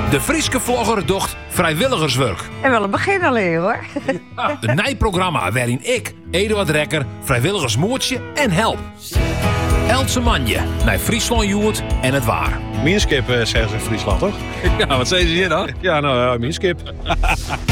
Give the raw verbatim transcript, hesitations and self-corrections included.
De Frieske vlogger docht vrijwilligerswerk. En wel een begin alleen hoor. Een nijprogramma waarin ik, Eduard Rekker, vrijwilligersmoertje en help. Eltse manje naar Friesland Joert en het waar. Minskip, zeggen ze in Friesland, toch? Ja, wat zeggen ze hier dan? Ja, nou, uh, Minskip.